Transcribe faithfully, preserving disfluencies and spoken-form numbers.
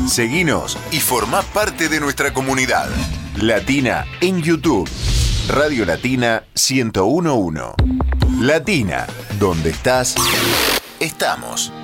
Seguinos y formá parte de nuestra comunidad. Latina en YouTube. Radio Latina ciento uno punto uno. Latina, donde estás, estamos.